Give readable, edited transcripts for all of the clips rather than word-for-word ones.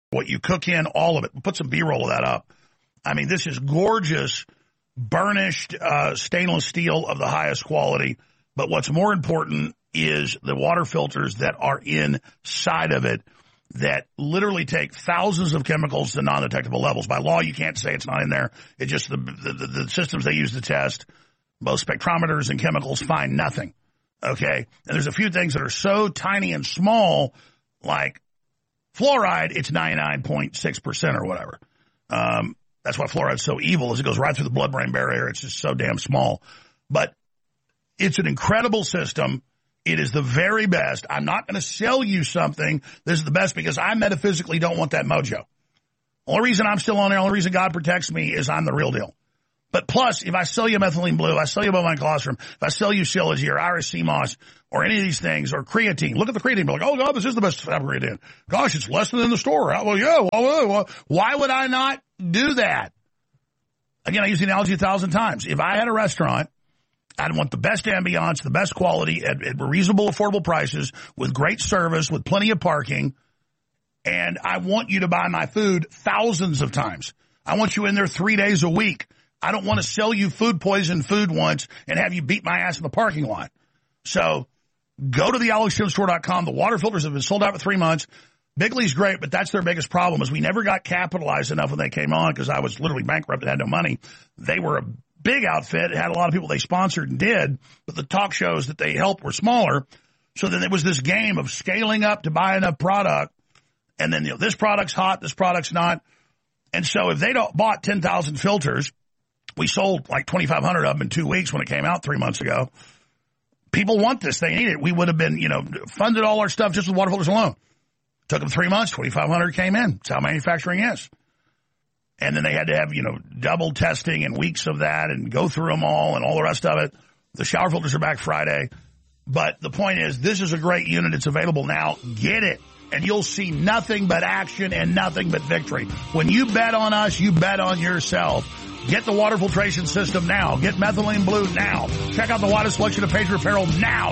what you cook in, all of it. Put some B-roll of that up. I mean, this is gorgeous, burnished stainless steel of the highest quality. But what's more important is the water filters that are inside of it that literally take thousands of chemicals to non-detectable levels. By law, you can't say it's not in there. It's just the systems they use to test, both spectrometers and chemicals, find nothing. Okay? And there's a few things that are so tiny and small, like fluoride, it's 99.6% or whatever. That's why fluoride's so evil, is it goes right through the blood-brain barrier. It's just so damn small. But it's an incredible system. It is the very best. I'm not going to sell you something. This is the best because I metaphysically don't want that mojo. Only reason I'm still on there, only reason God protects me is I'm the real deal. But plus, if I sell you methylene blue, I sell you bovine colostrum, if I sell you Shilajit or Irish sea moss or any of these things, or creatine, look at the creatine, be like, oh, God, this is the best creatine. Gosh, it's less than in the store. Well, yeah, well, why would I not do that? Again, I use the analogy 1,000 times. If I had a restaurant, I'd want the best ambiance, the best quality at reasonable, affordable prices with great service, with plenty of parking. And I want you to buy my food thousands of times. I want you in there 3 days a week. I don't want to sell you food poison food once and have you beat my ass in the parking lot. So go to the AlexJonesStore.com. The water filters have been sold out for 3 months. Bigley's great, but that's their biggest problem is we never got capitalized enough when they came on because I was literally bankrupt and had no money. They were a big outfit. It had a lot of people they sponsored and did, but the talk shows that they helped were smaller. So then it was this game of scaling up to buy enough product. And then, this product's hot, this product's not. And so if they bought 10,000 filters, we sold like 2,500 of them in 2 weeks when it came out 3 months ago. People want this. They need it. We would have been, funded all our stuff just with water filters alone. Took them 3 months, 2,500 came in. That's how manufacturing is. And then they had to have, double testing and weeks of that and go through them all and all the rest of it. The shower filters are back Friday. But the point is, this is a great unit. It's available now. Get it. And you'll see nothing but action and nothing but victory. When you bet on us, you bet on yourself. Get the water filtration system now. Get methylene blue now. Check out the widest selection of Patriot apparel now.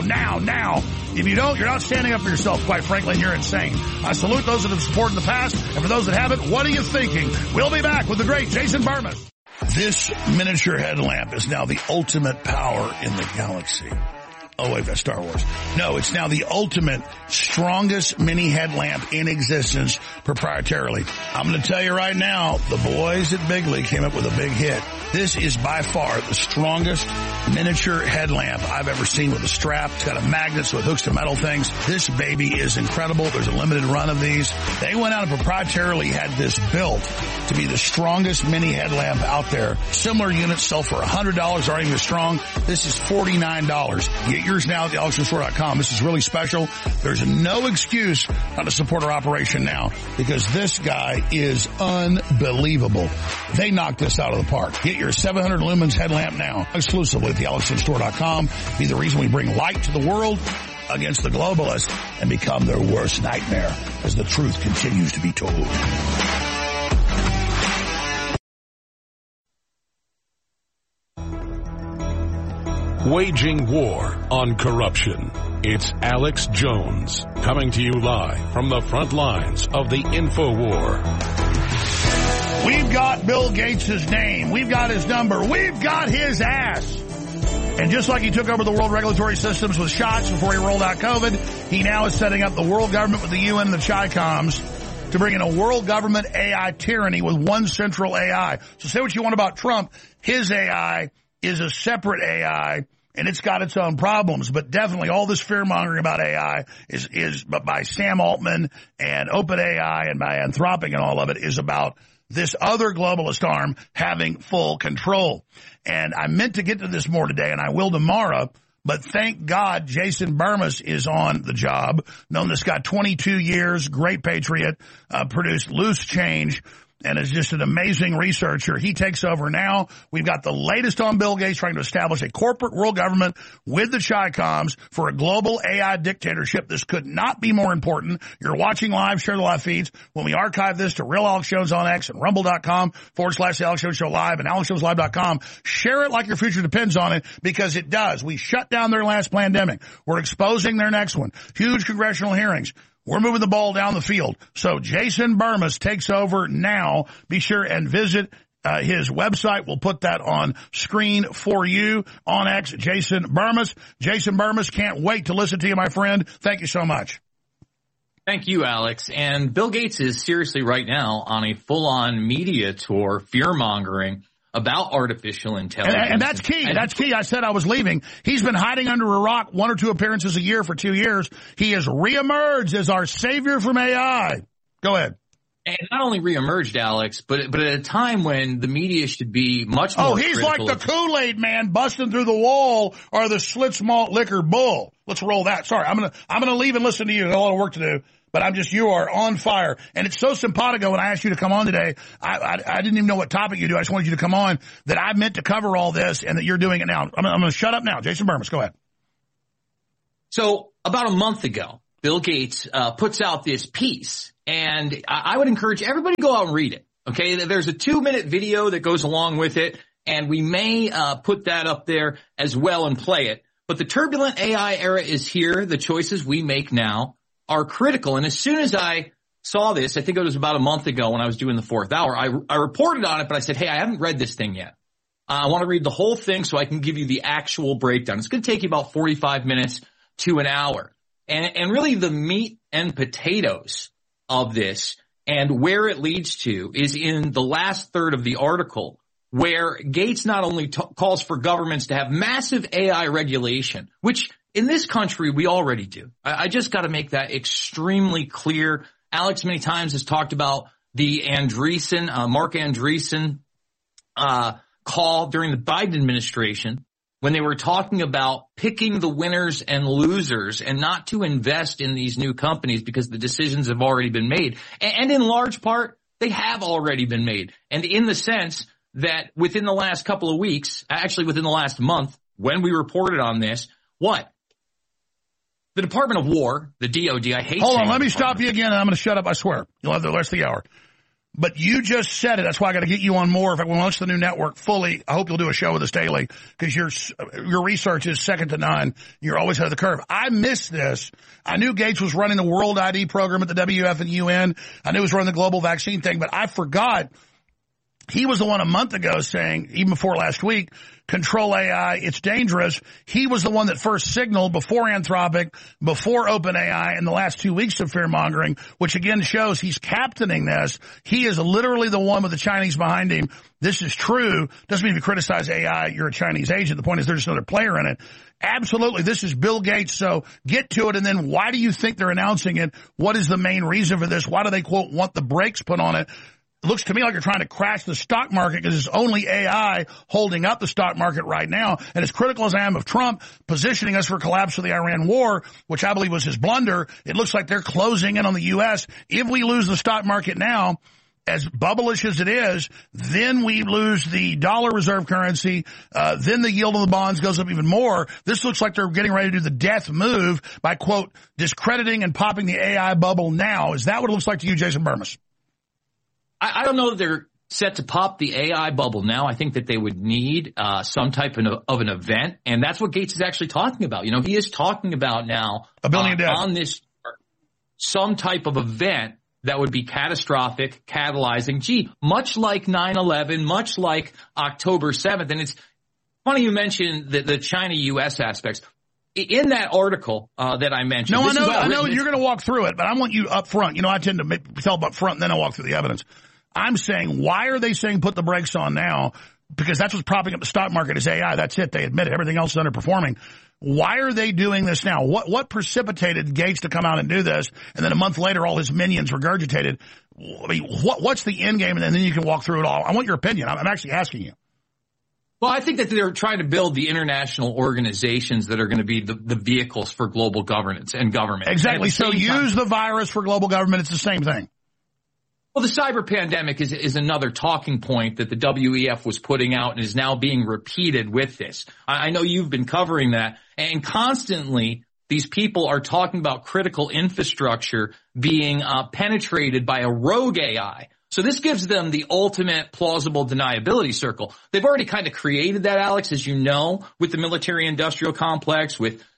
If you don't, you're not standing up for yourself, quite frankly, and you're insane. I salute those that have supported in the past, and for those that haven't, what are you thinking? We'll be back with the great Jason Burmis. This miniature headlamp is now the ultimate power in the galaxy. Oh, wait, that's Star Wars. No, it's now the ultimate, strongest mini headlamp in existence proprietarily. I'm going to tell you right now, the boys at Bigley came up with a big hit. This is by far the strongest miniature headlamp I've ever seen with a strap. It's got a magnet so it hooks to metal things. This baby is incredible. There's a limited run of these. They went out and proprietarily had this built to be the strongest mini headlamp out there. Similar units sell for $100, aren't even as strong. This is $49. Get yours now at the AlexJonesStore.com. This is really special. There's no excuse not to support our operation now because this guy is unbelievable. They knocked this out of the park. Get your 700 lumens headlamp now exclusively at the AlexJonesStore.com. Be the reason we bring light to the world against the globalists and become their worst nightmare as the truth continues to be told. Waging war on corruption. It's Alex Jones coming to you live from the front lines of the InfoWar. We've got Bill Gates' name. We've got his number. We've got his ass. And just like he took over the world regulatory systems with shots before he rolled out COVID, he now is setting up the world government with the UN and the CHICOMs to bring in a world government AI tyranny with one central AI. So say what you want about Trump. His AI is a separate AI, and it's got its own problems. But definitely all this fear-mongering about AI is by Sam Altman and OpenAI and by Anthropic and all of it is about this other globalist arm having full control. And I meant to get to this more today, and I will tomorrow, but thank God Jason Burmis is on the job. Known this guy 22 years, great patriot, produced Loose Change, and is just an amazing researcher. He takes over now. We've got the latest on Bill Gates trying to establish a corporate world government with the CHICOMs for a global AI dictatorship. This could not be more important. You're watching live, share the live feeds. When we archive this to Real Alex Jones on X and rumble.com/The Alex Jones Show Live and AlexJonesLive.com, share it like your future depends on it because it does. We shut down their last pandemic. We're exposing their next one. Huge congressional hearings. We're moving the ball down the field. So Jason Bermas takes over now. Be sure and visit his website. We'll put that on screen for you on X. Jason Bermas. Jason Bermas, can't wait to listen to you, my friend. Thank you so much. Thank you, Alex. And Bill Gates is seriously right now on a full-on media tour, fear-mongering about artificial intelligence. And that's key. That's key. I said I was leaving. He's been hiding under a rock 1 or 2 appearances a year for 2 years. He has reemerged as our savior from AI. Go ahead. And not only reemerged, Alex, but at a time when the media should be much more he's like the Kool-Aid man busting through the wall or the Schlitz malt liquor bull. Let's roll that. Sorry, I'm gonna leave and listen to you. I got a lot of work to do. But you are on fire. And it's so simpatico when I asked you to come on today. I didn't even know what topic you do. I just wanted you to come on that I meant to cover all this and that you're doing it now. I'm going to shut up now. Jason Bermas, go ahead. So about a month ago, Bill Gates puts out this piece, and I would encourage everybody to go out and read it. Okay, there's a 2-minute video that goes along with it, and we may put that up there as well and play it. But the turbulent AI era is here. The choices we make now are critical. And as soon as I saw this, I think it was about a month ago when I was doing the 4th hour, I reported on it, but I said, hey, I haven't read this thing yet. I want to read the whole thing so I can give you the actual breakdown. It's going to take you about 45 minutes to an hour. And really the meat and potatoes of this and where it leads to is in the last third of the article, where Gates not only calls for governments to have massive AI regulation, which in this country, we already do. I just got to make that extremely clear. Alex many times has talked about the Mark Andreessen call during the Biden administration when they were talking about picking the winners and losers and not to invest in these new companies because the decisions have already been made. And in large part, they have already been made. And in the sense that within the last couple of weeks, actually within the last month, when we reported on this, what? The Department of War, the DOD, I hate Hold on, let me stop you again, and I'm going to shut up, I swear. You'll have the rest of the hour. But you just said it. That's why I got to get you on more. If I launch the new network fully, I hope you'll do a show with us daily because your research is second to none. You're always ahead of the curve. I missed this. I knew Gates was running the World ID program at the WF and UN. I knew he was running the global vaccine thing, but I forgot he was the one a month ago saying, even before last week, control AI, it's dangerous. He was the one that first signaled before Anthropic, before OpenAI in the last 2 weeks of fear-mongering, which again shows he's captaining this. He is literally the one with the Chinese behind him. This is true. Doesn't mean if you criticize AI, you're a Chinese agent. The point is there's just another player in it. Absolutely. This is Bill Gates. So get to it. And then why do you think they're announcing it? What is the main reason for this? Why do they, quote, want the brakes put on it? It looks to me like you're trying to crash the stock market because it's only AI holding up the stock market right now. And as critical as I am of Trump positioning us for collapse of the Iran war, which I believe was his blunder, it looks like they're closing in on the U.S. If we lose the stock market now, as bubblish as it is, then we lose the dollar reserve currency. Then the yield of the bonds goes up even more. This looks like they're getting ready to do the death move by, quote, discrediting and popping the AI bubble now. Is that what it looks like to you, Jason Bermas? I don't know that they're set to pop the AI bubble now. I think that they would need some type of an event, and that's what Gates is actually talking about. You know, he is talking about now $1 billion on this some type of event that would be catastrophic, catalyzing. Much like 9/11, much like October 7th, and it's funny you mentioned the China-U.S. aspects. In that article that I mentioned. No, I know you're going to walk through it, but I want you up front. You know, I tend to tell up front, and then I walk through the evidence. I'm saying, why are they saying put the brakes on now? Because that's what's propping up the stock market is AI. That's it. They admit it. Everything else is underperforming. Why are they doing this now? What precipitated Gates to come out and do this? And then a month later, all his minions regurgitated. I mean, what's the end game? And then you can walk through it all. I want your opinion. I'm actually asking you. Well, I think that they're trying to build the international organizations that are going to be the vehicles for global governance and government. Exactly. So use the virus for global government. It's the same thing. Well, the cyber pandemic is another talking point that the WEF was putting out and is now being repeated with this. I know you've been covering that, and constantly these people are talking about critical infrastructure being penetrated by a rogue AI. So this gives them the ultimate plausible deniability circle. They've already kind of created that, Alex, as you know, with the military-industrial complex, with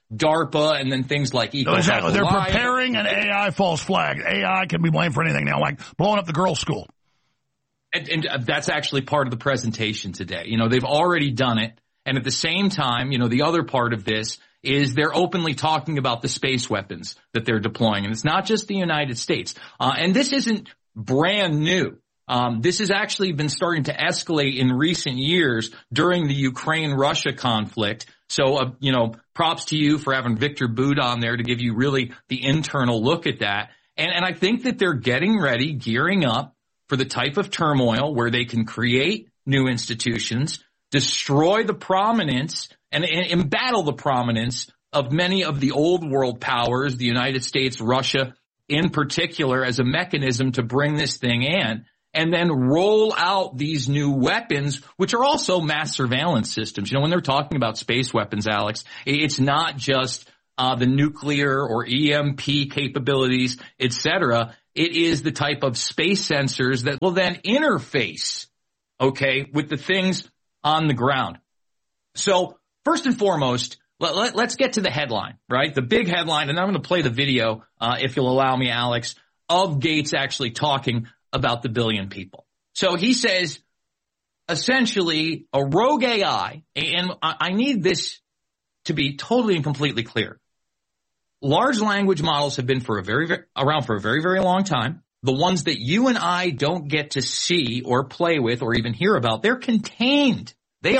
DARPA and then things like EcoHealth. Exactly. They're preparing an AI false flag. AI can be blamed for anything now, like blowing up the girls' school. And that's actually part of the presentation today. You know, they've already done it. And at the same time, you know, the other part of this is they're openly talking about the space weapons that they're deploying. And it's not just the United States. And this isn't brand new. This has actually been starting to escalate in recent years during the Ukraine-Russia conflict. So, you know, props to you for having Victor Boot on there to give you really the internal look at that. And I think that they're getting ready, gearing up for the type of turmoil where they can create new institutions, destroy the prominence and embattle the prominence of many of the old world powers, the United States, Russia in particular, as a mechanism to bring this thing in, and then roll out these new weapons, which are also mass surveillance systems. You know, when they're talking about space weapons, Alex, it's not just the nuclear or EMP capabilities, et cetera. It is the type of space sensors that will then interface, okay, with the things on the ground. So first and foremost, let's get to the headline, right? The big headline, and I'm going to play the video, if you'll allow me, Alex, of Gates actually talking about the billion people. So he says, essentially, a rogue AI, and I need this to be totally and completely clear. Large language models have been around for a very, very long time. The ones that you and I don't get to see or play with or even hear about, they're contained. They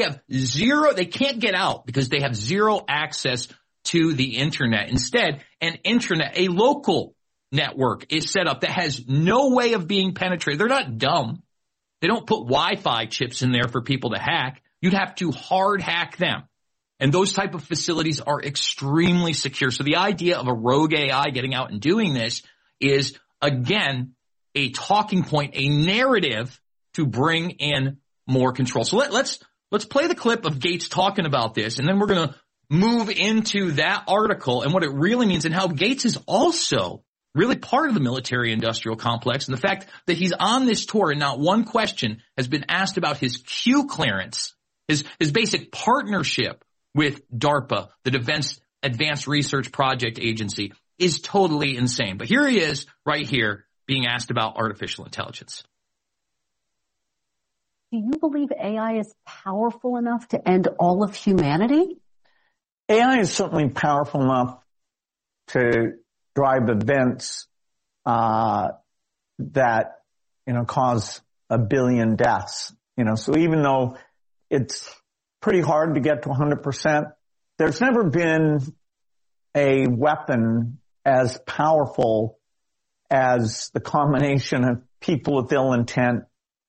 can't get out because they have zero access to the internet. Instead, a local network is set up that has no way of being penetrated. They're not dumb. They don't put Wi-Fi chips in there for people to hack. You'd have to hard hack them. And those type of facilities are extremely secure. So the idea of a rogue AI getting out and doing this is, again, a talking point, a narrative to bring in more control. So let's play the clip of Gates talking about this, and then we're going to move into that article and what it really means and how Gates is also really part of the military-industrial complex, and the fact that he's on this tour and not one question has been asked about his Q clearance, his basic partnership with DARPA, the Defense Advanced Research Project Agency, is totally insane. But here he is right here being asked about artificial intelligence. Do you believe AI is powerful enough to end all of humanity? AI is certainly powerful enough to drive events that, cause 1 billion deaths. So even though it's pretty hard to get to 100%, there's never been a weapon as powerful as the combination of people with ill intent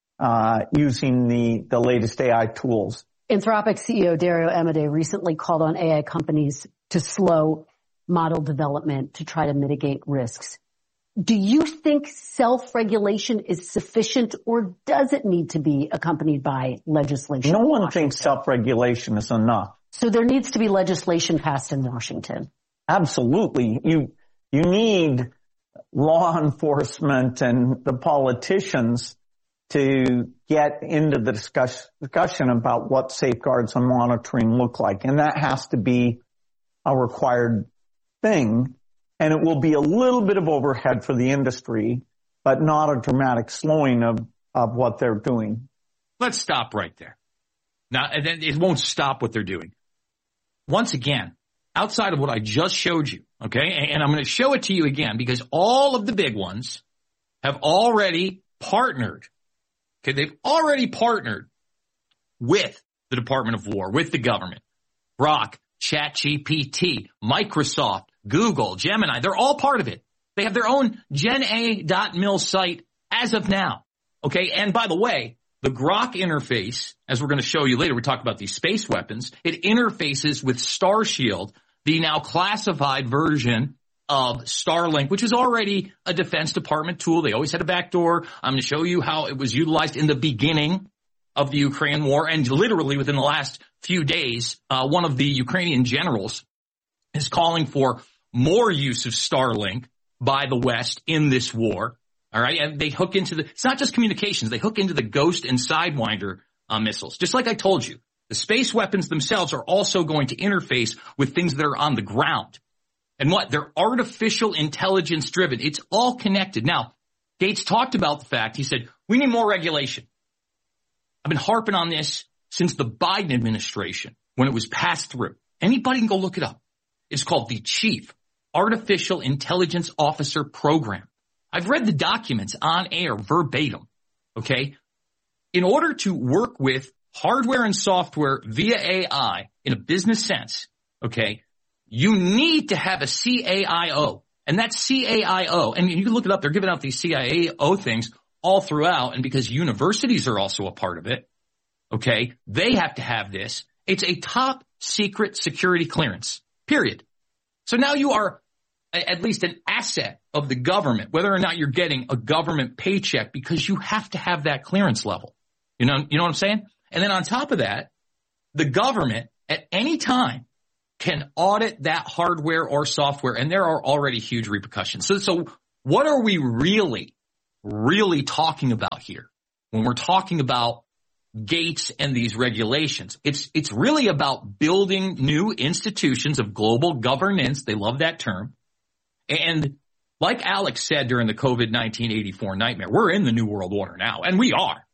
using the latest AI tools. Anthropic CEO Dario Amodei recently called on AI companies to slow model development to try to mitigate risks. Do you think self-regulation is sufficient, or does it need to be accompanied by legislation? No one thinks self-regulation is enough. So there needs to be legislation passed in Washington. Absolutely. You need law enforcement and the politicians to get into the discussion about what safeguards and monitoring look like. And that has to be a required thing. And it will be a little bit of overhead for the industry, but not a dramatic slowing of what they're doing. Let's stop right there. Now, and then it won't stop what they're doing. Once again, outside of what I just showed you, okay, and I'm going to show it to you again because all of the big ones have already partnered. Okay, they've already partnered with the Department of War, with the government. Grok, ChatGPT, Microsoft, Google, Gemini, they're all part of it. They have their own GenA.mil site as of now. Okay, and by the way, the Grok interface, as we're going to show you later, we talk about these space weapons, it interfaces with Starshield, the now classified version of Starlink, which is already a Defense Department tool. They always had a backdoor. I'm going to show you how it was utilized in the beginning of the Ukraine war, and literally within the last few days, one of the Ukrainian generals is calling for more use of Starlink by the West in this war. All right. And they hook into it's not just communications. They hook into the Ghost and Sidewinder missiles. Just like I told you, The space weapons themselves are also going to interface with things that are on the ground. And what? They're artificial intelligence driven. It's all connected. Now, Gates talked about the fact, he said, we need more regulation. I've been harping on this since the Biden administration when it was passed through. Anybody can go look it up. It's called the Chief Artificial Intelligence Officer Program. I've read the documents on air verbatim, okay? In order to work with hardware and software via AI in a business sense, okay, you need to have a CAIO. And that CAIO, and you can look it up, they're giving out these CAIO things all throughout, and because universities are also a part of it, okay, they have to have this. It's a top secret security clearance, period. So now you are at least an asset of the government, whether or not you're getting a government paycheck, because you have to have that clearance level. You know what I'm saying? And then on top of that, the government at any time can audit that hardware or software, and there are already huge repercussions. So what are we really talking about here when we're talking about Gates and these regulations? It's really about building new institutions of global governance. They love that term. And like Alex said during the COVID-19 84 nightmare, we're in the New World Order now, and we are.